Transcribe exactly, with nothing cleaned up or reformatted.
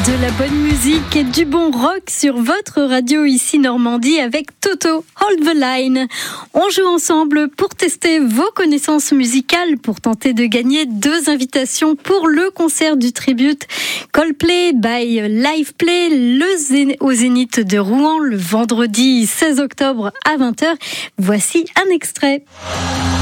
De la bonne musique et du bon rock sur votre radio ici Normandie avec Toto, Hold the Line. On joue ensemble pour tester vos connaissances musicales, pour tenter de gagner deux invitations pour le concert du tribute Coldplay by Liveplay le Zén- au Zénith de Rouen le vendredi seize octobre à vingt heures. Voici un extrait.